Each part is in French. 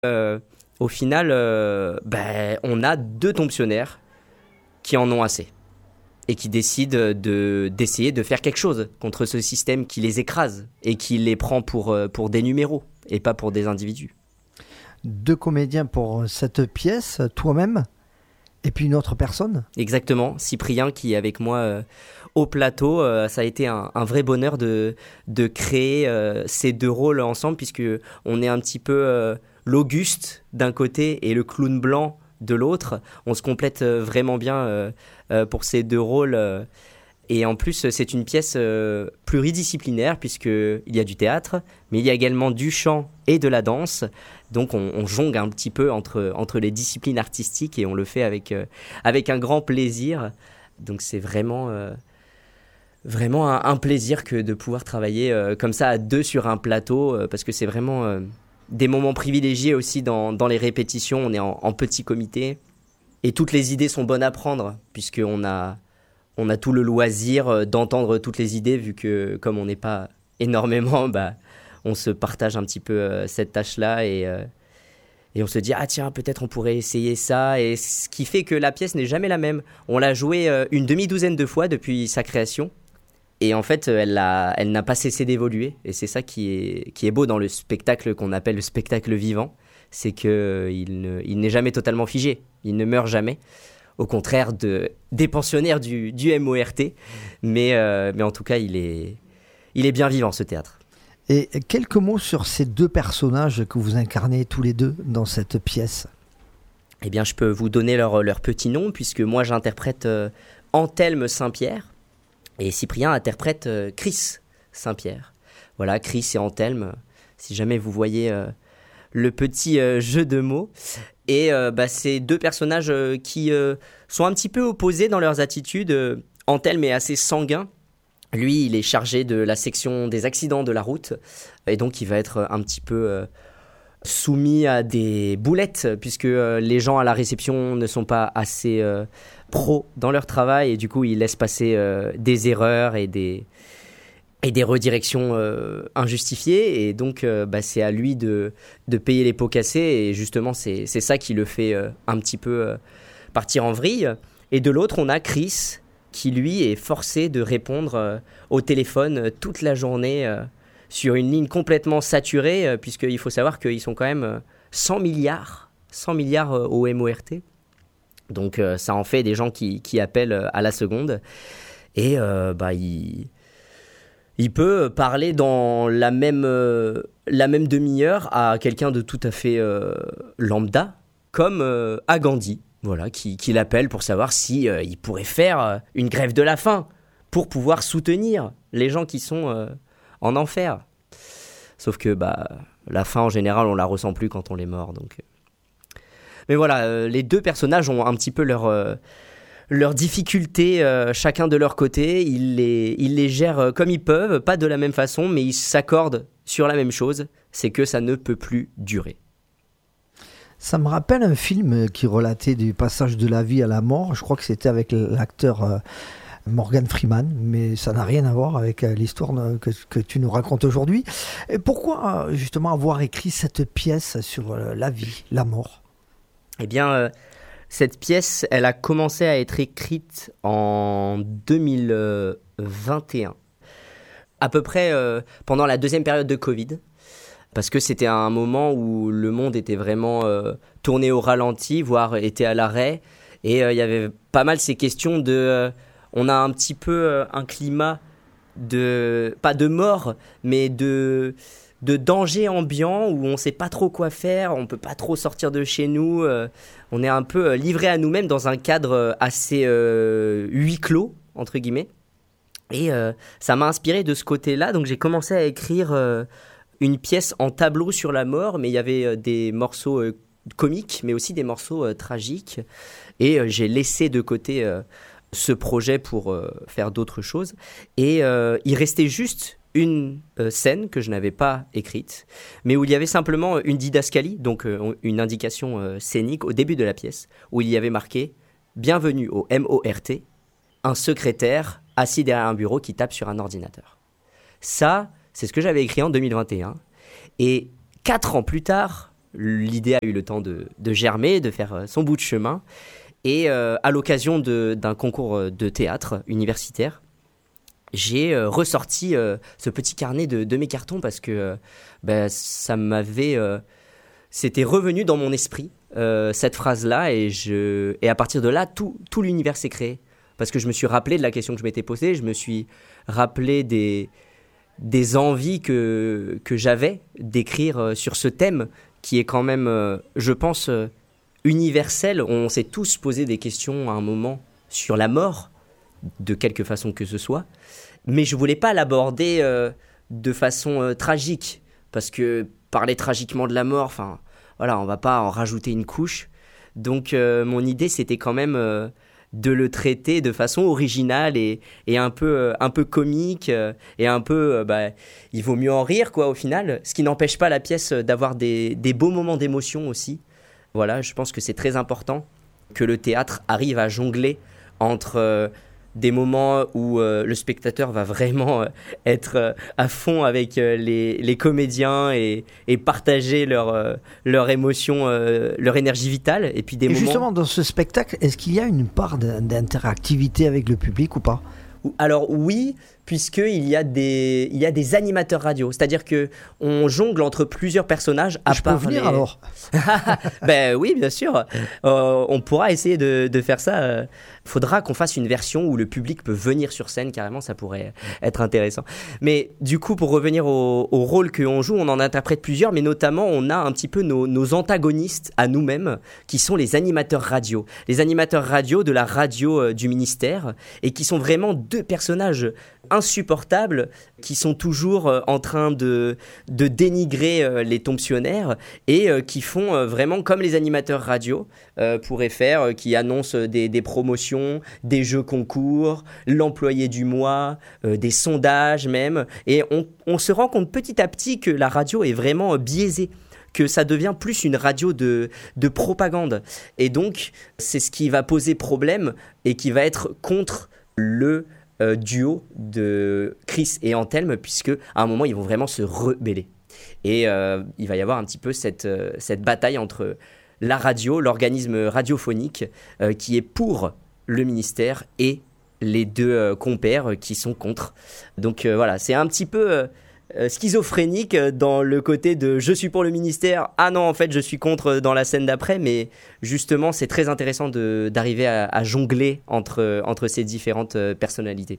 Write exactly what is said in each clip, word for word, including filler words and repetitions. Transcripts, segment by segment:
Euh, au final, euh, ben, on a deux tompsionnaires qui en ont assez et qui décident de, d'essayer de faire quelque chose contre ce système qui les écrase et qui les prend pour, pour des numéros et pas pour des individus. Deux comédiens pour cette pièce, toi-même et puis une autre personne. Exactement, Cyprien qui est avec moi euh, au plateau. Euh, ça a été un, un vrai bonheur de, de créer euh, ces deux rôles ensemble, puisque on est un petit peu euh, l'Auguste d'un côté et le clown blanc de l'autre. On se complète euh, vraiment bien euh, euh, pour ces deux rôles. Euh, et en plus, c'est une pièce euh, pluridisciplinaire, puisqu'il y a du théâtre, mais il y a également du chant et de la danse. Donc on, on jongle un petit peu entre, entre les disciplines artistiques et on le fait avec, euh, avec un grand plaisir. Donc c'est vraiment, euh, vraiment un, un plaisir que de pouvoir travailler euh, comme ça à deux sur un plateau, euh, parce que c'est vraiment euh, des moments privilégiés aussi dans, dans les répétitions. On est en, en petit comité et toutes les idées sont bonnes à prendre, puisqu'on a, on a tout le loisir d'entendre toutes les idées, vu que comme on n'est pas énormément... Bah, on se partage un petit peu euh, cette tâche-là et, euh, et on se dit « Ah tiens, peut-être on pourrait essayer ça ». Et ce qui fait que la pièce n'est jamais la même. On l'a jouée euh, une demi-douzaine de fois depuis sa création. Et en fait, elle, a, elle n'a pas cessé d'évoluer. Et c'est ça qui est, qui est beau dans le spectacle qu'on appelle le spectacle vivant. C'est qu'il ne, il n'est jamais totalement figé. Il ne meurt jamais. Au contraire de, des pensionnaires du, du M O R T. Mais, euh, mais en tout cas, il est, il est bien vivant, ce théâtre. Et quelques mots sur ces deux personnages que vous incarnez tous les deux dans cette pièce. Eh bien, je peux vous donner leur, leur petit nom, puisque moi, j'interprète euh, Anthelme Saint-Pierre et Cyprien interprète euh, Chris Saint-Pierre. Voilà, Chris et Anthelme, si jamais vous voyez euh, le petit euh, jeu de mots. Et euh, bah, c'est deux personnages euh, qui euh, sont un petit peu opposés dans leurs attitudes. Euh, Anthelme est assez sanguin. Lui, il est chargé de la section des accidents de la route et donc il va être un petit peu euh, soumis à des boulettes puisque euh, les gens à la réception ne sont pas assez euh, pros dans leur travail et du coup, il laisse passer euh, des erreurs et des, et des redirections euh, injustifiées et donc euh, bah, c'est à lui de, de payer les pots cassés et justement, c'est, c'est ça qui le fait euh, un petit peu euh, partir en vrille. Et de l'autre, on a Chris qui lui est forcé de répondre euh, au téléphone euh, toute la journée euh, sur une ligne complètement saturée, euh, puisqu'il faut savoir qu'ils sont quand même euh, cent milliards, cent milliards euh, au M O R T. Donc euh, ça en fait des gens qui, qui appellent euh, à la seconde. Et euh, bah, il, il peut parler dans la même, euh, la même demi-heure à quelqu'un de tout à fait euh, lambda, comme euh, à Gandhi. Voilà, qui, qui l'appelle pour savoir si euh, il pourrait faire euh, une grève de la faim pour pouvoir soutenir les gens qui sont euh, en enfer. Sauf que bah, la faim, en général, on la ressent plus quand on est mort. Donc... Mais voilà, euh, les deux personnages ont un petit peu leur, euh, leurs difficultés, euh, chacun de leur côté. Ils les, ils les gèrent comme ils peuvent, pas de la même façon, mais ils s'accordent sur la même chose, c'est que ça ne peut plus durer. Ça me rappelle un film qui relatait du passage de la vie à la mort. Je crois que c'était avec l'acteur euh, Morgan Freeman, mais ça n'a rien à voir avec euh, l'histoire que, que tu nous racontes aujourd'hui. Et pourquoi euh, justement avoir écrit cette pièce sur euh, la vie, la mort ? Eh bien, euh, cette pièce, elle a commencé à être écrite en deux mille vingt et un, à peu près euh, pendant la deuxième période de Covid. Parce que c'était un moment où le monde était vraiment euh, tourné au ralenti, voire était à l'arrêt. Et il euh, y avait pas mal ces questions de... Euh, on a un petit peu euh, un climat de... pas de mort, mais de, de danger ambiant où on ne sait pas trop quoi faire, on ne peut pas trop sortir de chez nous. Euh, on est un peu euh, livré à nous-mêmes dans un cadre assez euh, huis clos, entre guillemets. Et euh, ça m'a inspiré de ce côté-là. Donc j'ai commencé à écrire... Euh, une pièce en tableau sur la mort, mais il y avait euh, des morceaux euh, comiques, mais aussi des morceaux euh, tragiques. Et euh, j'ai laissé de côté euh, ce projet pour euh, faire d'autres choses. Et euh, il restait juste une euh, scène que je n'avais pas écrite, mais où il y avait simplement une didascalie, donc euh, une indication euh, scénique au début de la pièce, où il y avait marqué « Bienvenue au M O R T », un secrétaire assis derrière un bureau qui tape sur un ordinateur. Ça... c'est ce que j'avais écrit en deux mille vingt et un. Et quatre ans plus tard, l'idée a eu le temps de, de germer, de faire son bout de chemin. Et euh, à l'occasion de, d'un concours de théâtre universitaire, j'ai euh, ressorti euh, ce petit carnet de, de mes cartons parce que euh, bah, ça m'avait... Euh, c'était revenu dans mon esprit, euh, cette phrase-là, et, je, et à partir de là, tout, tout l'univers s'est créé. Parce que je me suis rappelé de la question que je m'étais posée, je me suis rappelé des, des envies que, que j'avais d'écrire euh, sur ce thème qui est quand même, euh, je pense, euh, universel. On s'est tous posé des questions à un moment sur la mort, de quelque façon que ce soit. Mais je ne voulais pas l'aborder euh, de façon euh, tragique, parce que parler tragiquement de la mort, enfin, voilà, on ne va pas en rajouter une couche. Donc, euh, mon idée, c'était quand même euh, de le traiter de façon originale et, et un, peu, euh, un peu comique, euh, et un peu, euh, bah, il vaut mieux en rire, quoi, au final, ce qui n'empêche pas la pièce d'avoir des, des beaux moments d'émotion aussi. Voilà, je pense que c'est très important que le théâtre arrive à jongler entre... Euh, des moments où euh, le spectateur va vraiment euh, être euh, à fond avec euh, les, les comédiens et, et partager leur, euh, leur émotion, euh, leur énergie vitale. Et puis des et moments... justement, dans ce spectacle, est-ce qu'il y a une part d'interactivité avec le public ou pas ? Alors oui, puisqu'il y a des, il y a des animateurs radio. C'est-à-dire qu'on jongle entre plusieurs personnages. À Je part peux venir les... alors ? Ben oui, bien sûr. Euh, on pourra essayer de, de faire ça. Il faudra qu'on fasse une version où le public peut venir sur scène carrément. Ça pourrait être intéressant. Mais du coup, pour revenir au, au rôle qu'on joue, on en interprète plusieurs. Mais notamment, on a un petit peu nos, nos antagonistes à nous-mêmes, qui sont les animateurs radio. Les animateurs radio de la radio euh, du ministère, et qui sont vraiment deux personnages insupportables qui sont toujours euh, en train de, de dénigrer euh, les tompsionnaires et euh, qui font euh, vraiment comme les animateurs radio euh, pourraient faire, euh, qui annoncent des, des promotions, des jeux concours, l'employé du mois, euh, des sondages même. Et on, on se rend compte petit à petit que la radio est vraiment euh, biaisée, que ça devient plus une radio de, de propagande. Et donc, c'est ce qui va poser problème et qui va être contre le euh, duo de Chris et Anthelme, puisque à un moment, ils vont vraiment se rebeller. Et euh, il va y avoir un petit peu cette, euh, cette bataille entre la radio, l'organisme radiophonique, euh, qui est pour le ministère, et les deux euh, compères qui sont contre. Donc euh, voilà, c'est un petit peu... Euh, Euh, schizophrénique dans le côté de je suis pour le ministère, ah non en fait je suis contre dans la scène d'après, mais justement c'est très intéressant de, d'arriver à, à jongler entre, entre ces différentes personnalités.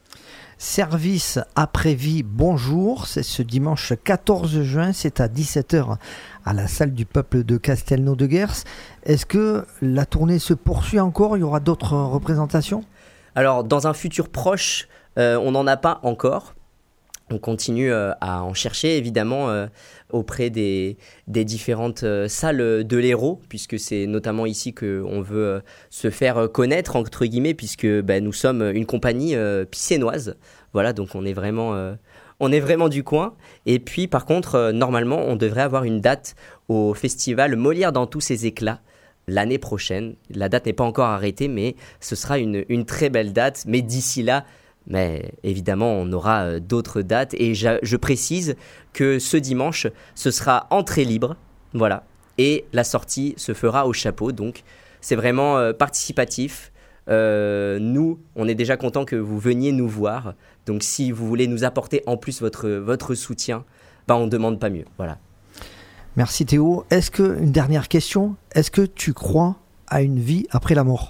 Service après-vie, bonjour, c'est ce dimanche quatorze juin, c'est à dix-sept heures à la salle du peuple de Castelnau-de-Guers. Est-ce que la tournée se poursuit encore ? Il y aura d'autres représentations ? Alors dans un futur proche, euh, on n'en a pas encore. On continue euh, à en chercher évidemment euh, auprès des, des différentes euh, salles de l'Hérault, puisque c'est notamment ici qu'on veut euh, se faire connaître, entre guillemets, puisque bah, nous sommes une compagnie euh, pissénoise. Voilà, donc on est vraiment, euh, on est vraiment du coin. Et puis par contre, euh, normalement, on devrait avoir une date au festival Molière dans tous ses éclats l'année prochaine. La date n'est pas encore arrêtée, mais ce sera une, une très belle date. Mais d'ici là, mais évidemment, on aura euh, d'autres dates. Et je, je précise que ce dimanche, ce sera entrée libre. Voilà. Et la sortie se fera au chapeau. Donc, c'est vraiment euh, participatif. Euh, nous, on est déjà content que vous veniez nous voir. Donc, si vous voulez nous apporter en plus votre, votre soutien, bah, on ne demande pas mieux. Voilà. Merci Théo. Est-ce que, une dernière question, est-ce que tu crois à une vie après la mort ?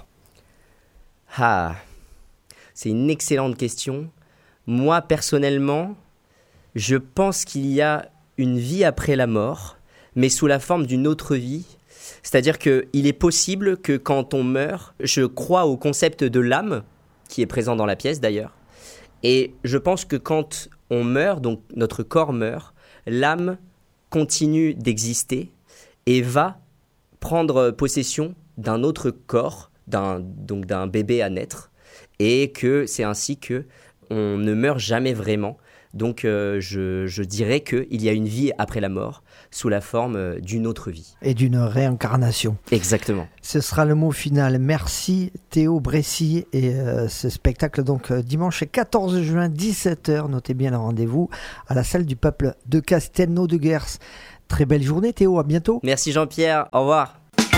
Ah, c'est une excellente question. Moi, personnellement, je pense qu'il y a une vie après la mort, mais sous la forme d'une autre vie. C'est-à-dire qu'il est possible que quand on meurt, je crois au concept de l'âme, qui est présent dans la pièce d'ailleurs, et je pense que quand on meurt, donc notre corps meurt, l'âme continue d'exister et va prendre possession d'un autre corps, d'un, donc d'un bébé à naître, et que c'est ainsi qu'on ne meurt jamais vraiment. Donc euh, je, je dirais qu'il y a une vie après la mort sous la forme euh, d'une autre vie. Et d'une réincarnation. Exactement. Ce sera le mot final. Merci Théo Bressy. Et euh, ce spectacle donc euh, dimanche quatorze juin, dix-sept heures, notez bien le rendez-vous, à la salle du peuple de Castelnau-de-Guers. Très belle journée Théo, à bientôt. Merci Jean-Pierre, au revoir.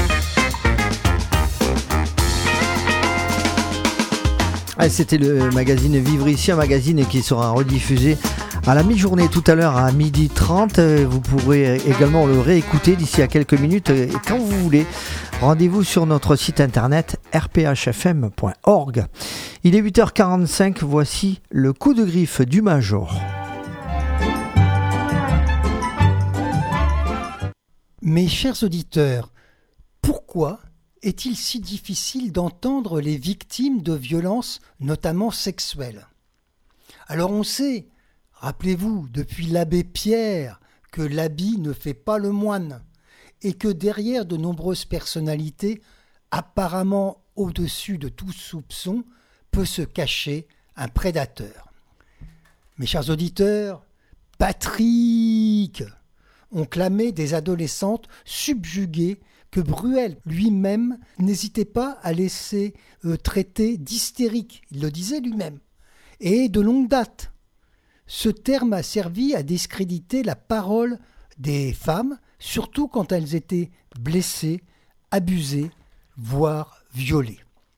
Ah, c'était le magazine Vivre ici, un magazine qui sera rediffusé à la mi-journée tout à l'heure à midi trente. Vous pourrez également le réécouter d'ici à quelques minutes et quand vous voulez. Rendez-vous sur notre site internet r p h f m point org. Il est huit heures quarante-cinq, voici le coup de griffe du Major. Mes chers auditeurs, pourquoi est-il si difficile d'entendre les victimes de violences, notamment sexuelles ? Alors on sait, rappelez-vous, depuis l'abbé Pierre, que l'habit ne fait pas le moine, et que derrière de nombreuses personnalités, apparemment au-dessus de tout soupçon, peut se cacher un prédateur. Mes chers auditeurs, Patrick ont clamé des adolescentes subjuguées que Bruel lui-même n'hésitait pas à laisser euh, traiter d'hystérique, il le disait lui-même, et de longue date. Ce terme a servi à discréditer la parole des femmes, surtout quand elles étaient blessées, abusées, voire violées.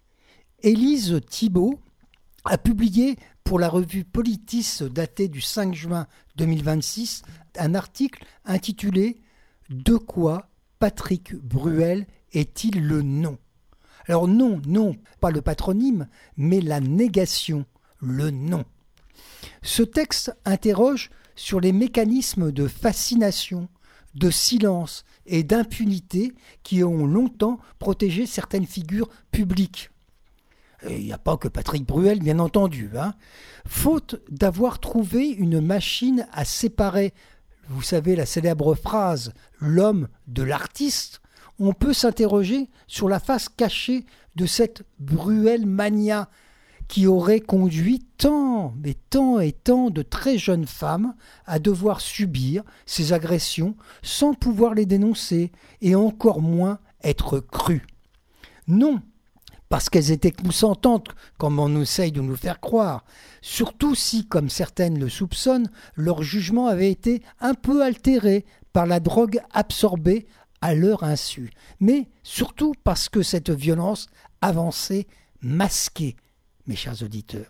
Élise Thibault a publié pour la revue Politis datée du cinq juin deux mille vingt-six un article intitulé « De quoi Patrick Bruel est-il le nom ?» Alors non, non, pas le patronyme, mais la négation, le nom. Ce texte interroge sur les mécanismes de fascination, de silence et d'impunité qui ont longtemps protégé certaines figures publiques. Et il n'y a pas que Patrick Bruel, bien entendu. Hein. Faute d'avoir trouvé une machine à séparer, vous savez la célèbre phrase « l'homme de l'artiste », on peut s'interroger sur la face cachée de cette Bruel-mania qui aurait conduit tant, mais tant et tant de très jeunes femmes à devoir subir ces agressions sans pouvoir les dénoncer et encore moins être crues. Non, parce qu'elles étaient consentantes, comme on essaye de nous faire croire, surtout si, comme certaines le soupçonnent, leur jugement avait été un peu altéré par la drogue absorbée à leur insu, mais surtout parce que cette violence avançait masquée, mes chers auditeurs.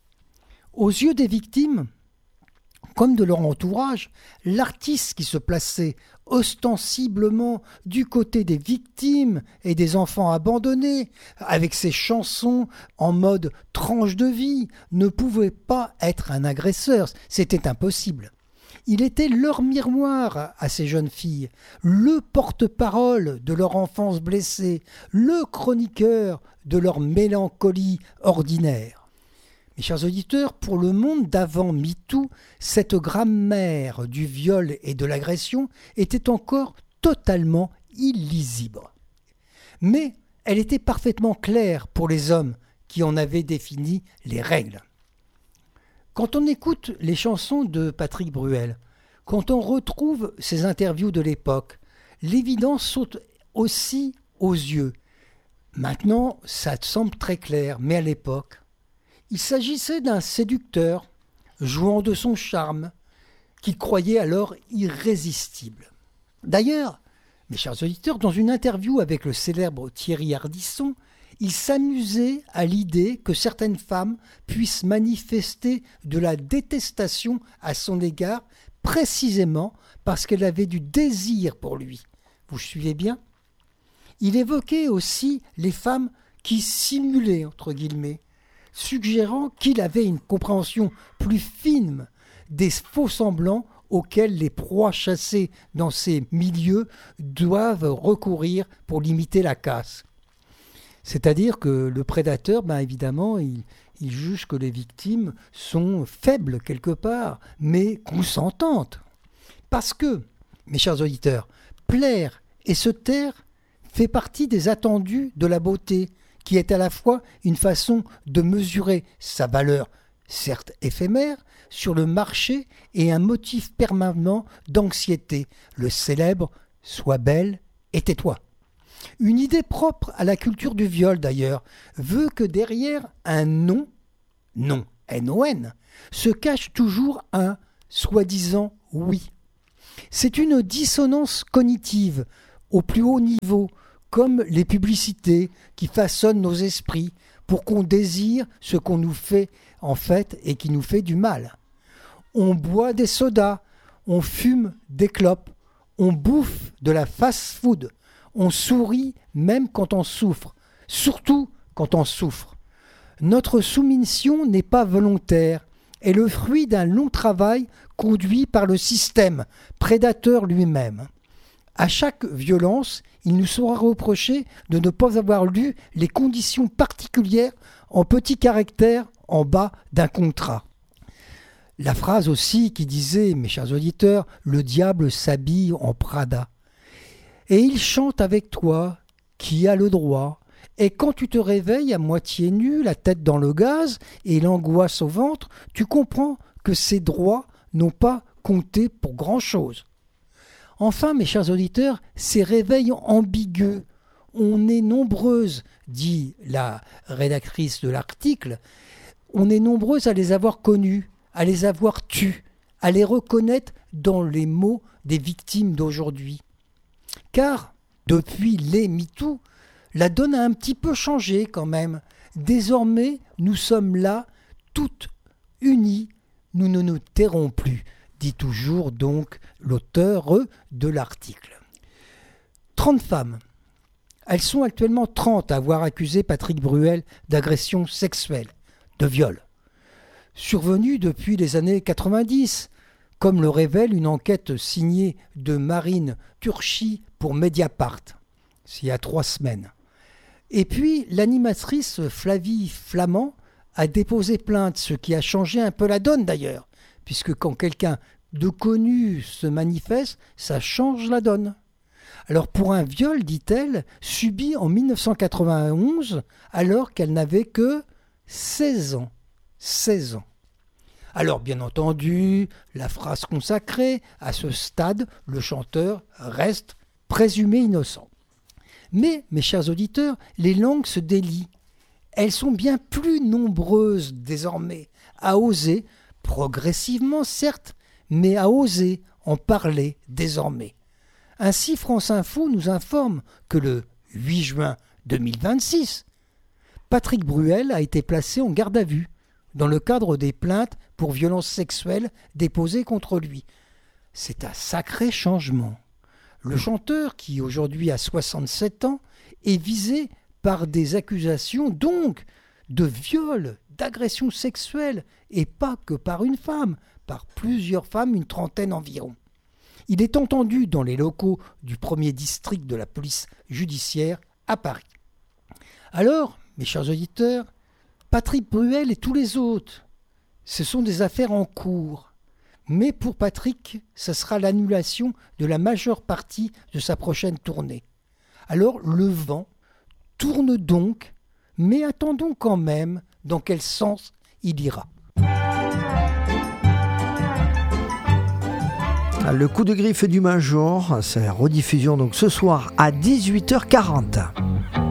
Aux yeux des victimes, comme de leur entourage, l'artiste qui se plaçait ostensiblement du côté des victimes et des enfants abandonnés, avec ses chansons en mode tranche de vie, ne pouvait pas être un agresseur, c'était impossible. Il était leur miroir à ces jeunes filles, le porte-parole de leur enfance blessée, le chroniqueur de leur mélancolie ordinaire. Mes chers auditeurs, pour le monde d'avant MeToo, cette grammaire du viol et de l'agression était encore totalement illisible. Mais elle était parfaitement claire pour les hommes qui en avaient défini les règles. Quand on écoute les chansons de Patrick Bruel, quand on retrouve ses interviews de l'époque, l'évidence saute aussi aux yeux. Maintenant, ça semble très clair, mais à l'époque, il s'agissait d'un séducteur, jouant de son charme, qu'il croyait alors irrésistible. D'ailleurs, mes chers auditeurs, dans une interview avec le célèbre Thierry Ardisson, il s'amusait à l'idée que certaines femmes puissent manifester de la détestation à son égard précisément parce qu'elles avaient du désir pour lui. Vous suivez bien ? Il évoquait aussi les femmes qui simulaient, entre guillemets, suggérant qu'il avait une compréhension plus fine des faux-semblants auxquels les proies chassées dans ces milieux doivent recourir pour limiter la casse. C'est-à-dire que le prédateur, ben évidemment, il, il juge que les victimes sont faibles quelque part, mais consentantes. Parce que, mes chers auditeurs, plaire et se taire fait partie des attendus de la beauté, qui est à la fois une façon de mesurer sa valeur, certes éphémère, sur le marché et un motif permanent d'anxiété, le célèbre « Sois belle et tais-toi ». Une idée propre à la culture du viol d'ailleurs veut que derrière un non, non, N O N, se cache toujours un soi-disant oui. C'est une dissonance cognitive au plus haut niveau, comme les publicités qui façonnent nos esprits pour qu'on désire ce qu'on nous fait en fait et qui nous fait du mal. On boit des sodas, on fume des clopes, on bouffe de la fast-food, on sourit même quand on souffre, surtout quand on souffre. Notre soumission n'est pas volontaire, est le fruit d'un long travail conduit par le système, prédateur lui-même. À chaque violence, il nous sera reproché de ne pas avoir lu les conditions particulières en petits caractères en bas d'un contrat. La phrase aussi qui disait, mes chers auditeurs, « Le diable s'habille en Prada ». Et il chante avec toi, qui a le droit. Et quand tu te réveilles à moitié nu, la tête dans le gaz et l'angoisse au ventre, tu comprends que ces droits n'ont pas compté pour grand-chose. Enfin, mes chers auditeurs, ces réveils ambigus, on est nombreuses, dit la rédactrice de l'article, on est nombreuses à les avoir connus, à les avoir tus, à les reconnaître dans les mots des victimes d'aujourd'hui. Car, depuis les MeToo, la donne a un petit peu changé quand même. Désormais, nous sommes là, toutes unies, nous ne nous tairons plus, dit toujours donc l'auteur de l'article. trente femmes. Elles sont actuellement trente à avoir accusé Patrick Bruel d'agression sexuelle, de viol, survenue depuis les années quatre-vingt-dix, comme le révèle une enquête signée de Marine Turchi pour Mediapart, c'est il y a trois semaines. Et puis, l'animatrice Flavie Flamand a déposé plainte, ce qui a changé un peu la donne d'ailleurs, puisque quand quelqu'un de connu se manifeste, ça change la donne. Alors pour un viol, dit-elle, subi en dix-neuf cent quatre-vingt-onze, alors qu'elle n'avait que seize ans. seize ans. Alors bien entendu, la phrase consacrée, à ce stade, le chanteur reste présumé innocent. Mais, mes chers auditeurs, les langues se délient. Elles sont bien plus nombreuses désormais à oser, progressivement certes, mais à oser en parler désormais. Ainsi, France Info nous informe que le huit juin deux mille vingt-six, Patrick Bruel a été placé en garde à vue dans le cadre des plaintes pour violences sexuelles déposées contre lui. C'est un sacré changement. Le chanteur, qui aujourd'hui a soixante-sept ans, est visé par des accusations donc de viol, d'agression sexuelle, et pas que par une femme, par plusieurs femmes, une trentaine environ. Il est entendu dans les locaux du premier district de la police judiciaire à Paris. Alors, mes chers auditeurs, Patrick Bruel et tous les autres, ce sont des affaires en cours. Mais pour Patrick, ce sera l'annulation de la majeure partie de sa prochaine tournée. Alors le vent tourne donc, mais attendons quand même dans quel sens il ira. Le coup de griffe du Major, c'est la rediffusion donc ce soir à dix-huit heures quarante.